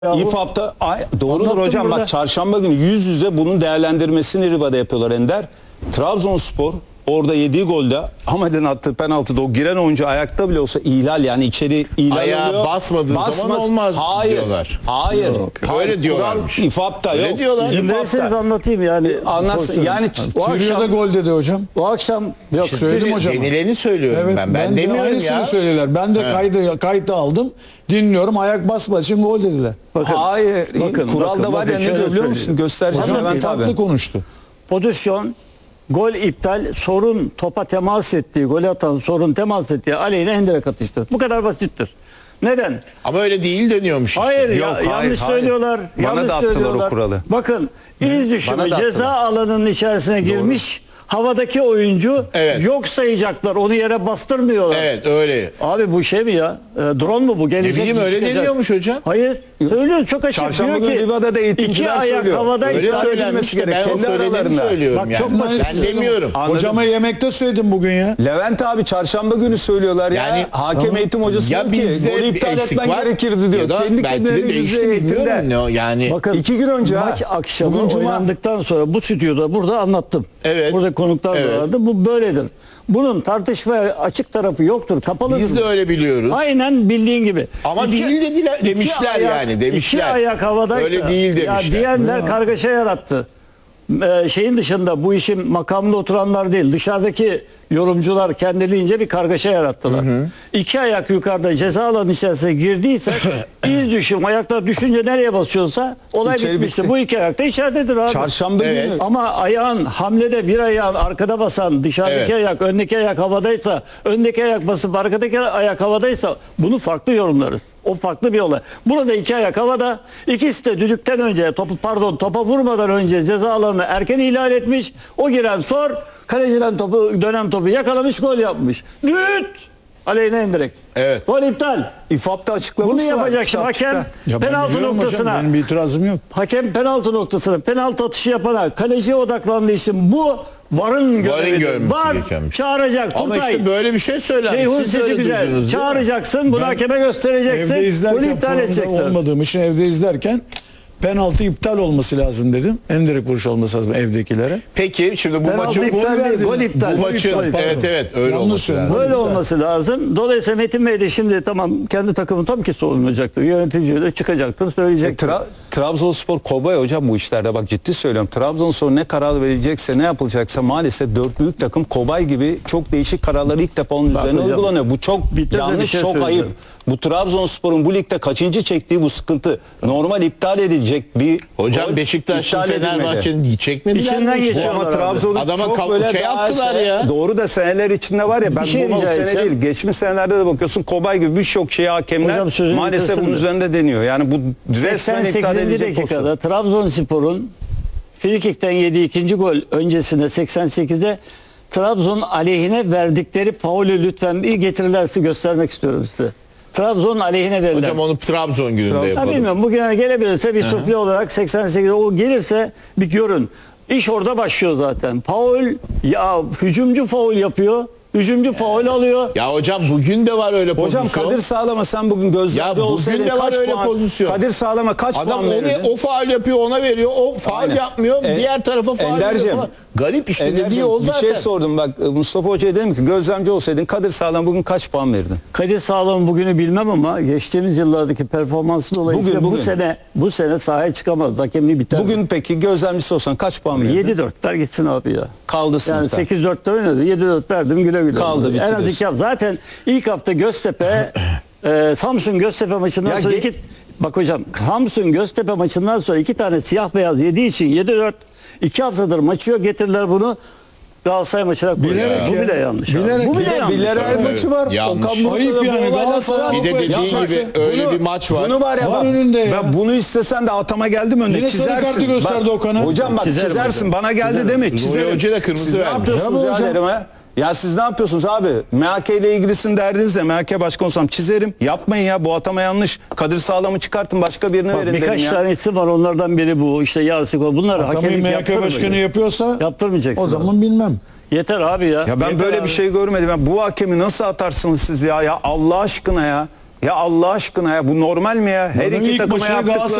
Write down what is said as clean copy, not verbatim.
İFAB'da doğrudur Anlattım hocam. burada. Bak çarşamba günü yüz yüze bunun değerlendirmesini Riva'da yapıyorlar Ender. Trabzonspor orada yediği golde Ahmet'in attığı penaltıda o giren oyuncu ayakta bile olsa ihlal, yani içeri ihlal Ayağa oluyor. basmadığı zaman olmaz diyorlar. Hayır. Öyle diyorlarmış. İFAB'da Öyle yok. diyorlar. İzlerseniz anlatayım yani. Anlatsın. Yani Sürüyor'da gol dedi hocam. Bu akşam yok Söyledim hocam. Denileni söylüyorum Evet, ben. de Demiyorum aynısını ya. söylediler. Ben de kaydı aldım. Dinliyorum. Ayak basmadığı için gol dediler. hayır. Kuralda var ya, ne diyor biliyor musun? Göstereceğim Hocam Levent abi. tatlı konuştu. Pozisyon, gol iptal, sorun topa temas ettiği, gol atan sorun temas ettiği aleyhine henderek atıştır. Bu kadar basittir. Neden? Ama öyle değil deniyormuş işte. Hayır, Yok, hayır, yanlış hayır. söylüyorlar. Bana yanlış da attılar o söylüyorlar. kuralı. Bakın, iz düşümü Bana da ceza attılar. alanının içerisine girmiş. Havadaki oyuncu Evet. yok sayacaklar. Onu yere bastırmıyorlar. Evet öyle. Abi bu şey mi ya? Drone mu bu? Gelecek bileyim, mi, öyle çıkacak? deniyormuş hocam. Hayır. Söylüyor, çok açık. Çarşamba Diyor günü ki, Riva'da da eğitimciler iki ayak söylüyor. havada Öyle iptal söylenmiş de ben o kendi söylediğini aralarında. söylüyorum Bak, ya. çok basit. Ben demiyorum. Anladım. Hocama yemekte söyledim bugün ya. Levent abi çarşamba günü söylüyorlar ya. Yani- Hakem eğitim hocası Ya diyor ki bizde golü iptal eksik etmen var gerekirdi diyor. ya da Kendi belki de kendilerine değişti yüzde bilmiyorum eğitimde. ne o yani. Bakın, 2 gün önce maç ha. akşamı Bugün Cuma. oynandıktan sonra bu stüdyoda burada anlattım. Evet. Burada konuklar da Evet. vardı. Bu böyledir. Bunun tartışmaya açık tarafı yoktur. Kapalıdır. Biz de öyle biliyoruz. Aynen bildiğin gibi. Ama değil dediler, demişler yani, demişler. İki ayak havadaysa. Öyle değil Ya demişler. diyenler kargaşa yarattı. Şeyin dışında bu işin makamında oturanlar değil. Dışarıdaki yorumcular kendiliğince bir kargaşa yarattılar. İki ayak yukarıda ceza alanı içerisine girdiyse iz düşüm, ayaklar düşünce nereye basıyorsa olay İçeri bitmişti. bitti. Bu iki ayakta içeridedir abi. Çarşamba Evet. günü. Ama ayağın hamlede bir ayağın arkada basan, dışarıdaki Evet. ayak öndeki ayak havadaysa, öndeki ayak basıp arkadaki ayak havadaysa bunu farklı yorumlarız. O farklı bir olay. Burada iki ayak havada, ikisi de düdükten önce topa vurmadan önce ceza alanını erken ihlal etmiş. O giren Sor kaleciden dönem topu yakalamış, gol yapmış. Düt! Aleyhine indirek. Evet. Gol iptal. İFAB'da açıklaması Bunu var. yapacak şimdi kitapçıkta. hakem Ya ben penaltı biliyorum hocam, noktasına. benim bir itirazım yok. Hakem penaltı noktasına penaltı atışı yapana kaleciye odaklandığı için bu VAR'ın görevidir. görmesi VAR gerekiyormuş. çağıracak. Ama Turtay. işte böyle bir şey söylenmiş. Ceyhun Siz de sesi öyle güzel. duydunuz değil mi? Çağıracaksın. Bunu hakeme göstereceksin. Evde Bunu izlerken iptal programda edecekler. olmadığım için evde izlerken penaltı iptal olması lazım dedim. Endirek vuruş olması lazım evdekilere. Peki şimdi bu Penaltı maçın iptal değil, verdi. gol iptal. bu maçın pardon. evet öyle Yanlış olması söyledim. lazım. Böyle olması lazım. Dolayısıyla Metin Bey de şimdi tamam kendi takımı tabii ki savunmayacaktır. Yönetici de çıkacaktır, söyleyecektir. Trabzonspor kobay hocam bu işlerde, bak ciddi söylüyorum. Trabzonspor ne karar verecekse, ne yapılacaksa maalesef dört büyük takım kobay gibi çok değişik kararları ilk defa onun üzerine hocam, uygulanıyor. Bu çok bir de bir yanlış, şey çok söyleyeceğim. ayıp. Bu Trabzonspor'un bu ligde kaçıncı çektiği bu sıkıntı. Normal iptal edilecek bir Hocam gol Beşiktaş'ın iptal edilmedi. Fenerbahçe'nin çekmediler İçinden mi? geçiyor. Ama Abi. Trabzon'un Adama çok şey böyle daha attılar ya. Doğru da seneler içinde var ya, ben şey buna bu rica sene edeceğim. değil. Geçmiş senelerde de bakıyorsun kobay gibi birçok şeyi hakemler Hocam sözünü maalesef bunun bitirsin de. üzerinde deniyor. Yani bu resmen iptal 88. edilecek dakikada Trabzonspor'un Frikik'ten yediği ikinci gol öncesinde 88'de Trabzon aleyhine verdikleri faulü lütfen bir getirirlerse göstermek istiyorum size. Trabzon aleyhine verilen. Hocam onu Trabzon gününde Trabzon. Ha, yapalım. bilmiyorum bugüne gelebilirse bir sufle olarak 88'de o gelirse bir görün. İş orada başlıyor zaten. Faul ya, hücumcu faul yapıyor. Hücumcu faul alıyor. Ya hocam bugün de var öyle pozisyon. Hocam Kadir Sağlam'a sen bugün gözlemci Ya bugün olsaydın de var kaç öyle puan? pozisyon. Kadir Sağlam'a kaç Adam puan verirdin? o faul yapıyor, ona veriyor. O faul Aynen. yapmıyor. Diğer tarafa faul Ender'cim, yapıyor falan. Garip işte dediği Ender'cim, o zaten. bir şey sordum bak, Mustafa Hoca'ya dedim ki gözlemci olsaydın Kadir Sağlam bugün kaç puan verirdin? Kadir Sağlam'ın bugünü bilmem ama geçtiğimiz yıllardaki performansı dolayısıyla Bugün. bu sene sahaya çıkamaz. Hakemliği biter. Bugün peki gözlemcisi olsan kaç puan verirdin? 7-4 ver gitsin abi ya. Kaldı Yani sınıfta. 8-4'te oynadı. 7-4 verdim güle güle. Kaldı, bitti En az diyorsun. iki hafta. Zaten ilk hafta Göztepe Samsun Göztepe maçından Ya sonra bak hocam Samsun Göztepe maçından sonra iki tane siyah beyaz yediği için 7-4 2 haftadır maçı yok, getirdiler bunu Galatasaray maçına koyuyor. Bilerek Bu ya. bile yanlış. abi. Bilerek. Bu bile yanlış. Villarreal Evet. maçı var. Yanlış. Okan Buruk'ta Ayıp da bu yani, olaylar Galatasaray falan. Bir de dediğin Yapacaksın. gibi öyle bir maç var. Bunu var ya Var bak. önünde ya. Ben bunu istesen de atama geldim önüne. Yine sarı Çizersin. kartı gösterdi Bak, Okan'a. hocam bak Çizerim çizersin. hocam. Bana geldi deme. Çizerim. Hoca da kırmızı Siz ne vermiş. yapıyorsunuz Ya ya hocam. derim ha? Ya siz ne yapıyorsunuz abi? MHK ile ilgilisini derdinizle MHK başkan olsam çizerim. Yapmayın ya, bu atama yanlış. Kadir Sağlam'ı çıkartın, başka birine Bak, verin derim birkaç ya. tane isim var, onlardan biri bu. İşte Yasiko. Bunlar Tabii hakemlik MHK yaptırmayın. başkanı yapıyorsa Yaptırmayacaksın. o zaman bilmem. Yeter abi ya. Ya ben Yeter böyle abi. bir şey görmedim. Ya bu hakemi nasıl atarsınız siz ya? Ya Allah aşkına ya. Ya Allah aşkına ya bu normal mi ya? Her Adamın iki ilk takıma maçını yaptıkları